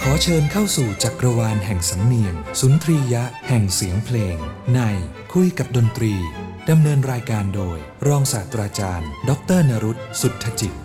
ขอเชิญเข้าสู่จักรวาลแห่งสำเนียงสุนทรียะแห่งเสียงเพลงในคุยกับดนตรีดำเนินรายการโดยรองศาสตราจารย์ดร.นรุต สุทธจิต